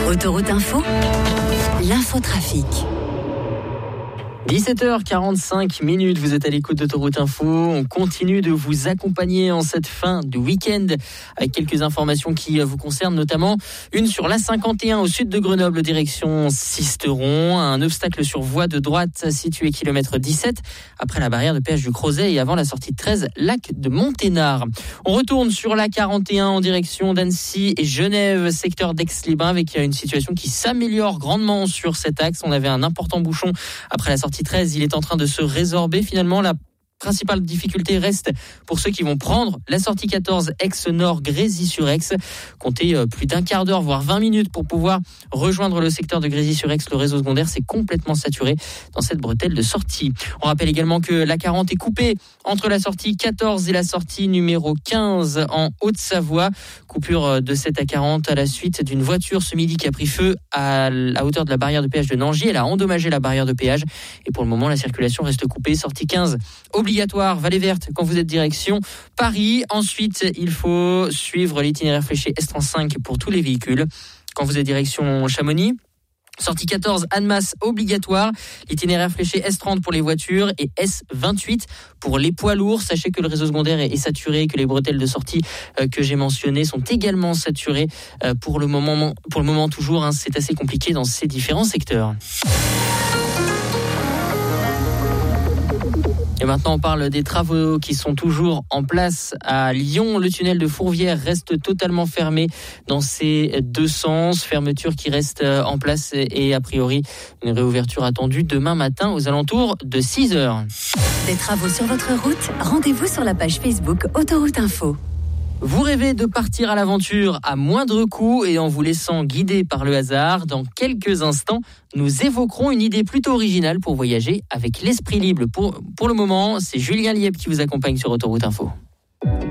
Autoroute Info, l'infotrafic. 17h45, vous êtes à l'écoute d'Autoroute Info. On continue de vous accompagner en cette fin de week-end avec quelques informations qui vous concernent, notamment une sur l'A51 au sud de Grenoble, direction Sisteron. Un obstacle sur voie de droite situé kilomètre 17 après la barrière de péage du Crozet et avant la sortie de 13, lac de Monténard. On retourne sur l'A41 en direction d'Annecy et Genève, secteur d'Aix-les-Bains, avec une situation qui s'améliore grandement sur cet axe. On avait un important bouchon après la sortie 13, il est en train de se résorber. Finalement, la principale difficulté reste pour ceux qui vont prendre la sortie 14 Aix-Nord Grésy-sur-Aix. Comptez plus d'un quart d'heure, voire 20 minutes pour pouvoir rejoindre le secteur de Grésy-sur-Aix. Le réseau secondaire s'est complètement saturé dans cette bretelle de sortie. On rappelle également que la 40 est coupée entre la sortie 14 et la sortie numéro 15 en Haute-Savoie. Coupure de cette A40 à la suite d'une voiture ce midi qui a pris feu à la hauteur de la barrière de péage de Nangy. Elle a endommagé la barrière de péage et pour le moment la circulation reste coupée. Sortie 15 obligatoire, Vallée Verte quand vous êtes direction Paris. Ensuite, il faut suivre l'itinéraire fléché S35 pour tous les véhicules. Quand vous êtes direction Chamonix, sortie 14, Annemasse obligatoire, l'itinéraire fléché S30 pour les voitures et S28 pour les poids lourds. Sachez que le réseau secondaire est saturé, que les bretelles de sortie que j'ai mentionnées sont également saturées pour le moment toujours. C'est assez compliqué dans ces différents secteurs. Et maintenant, on parle des travaux qui sont toujours en place à Lyon. Le tunnel de Fourvière reste totalement fermé dans ces deux sens. Fermeture qui reste en place et a priori une réouverture attendue demain matin aux alentours de 6h. Des travaux sur votre route, rendez-vous sur la page Facebook Autoroute Info. Vous rêvez de partir à l'aventure à moindre coût et en vous laissant guider par le hasard. Dans quelques instants, nous évoquerons une idée plutôt originale pour voyager avec l'esprit libre. Pour le moment, c'est Julien Lieb qui vous accompagne sur Autoroute Info.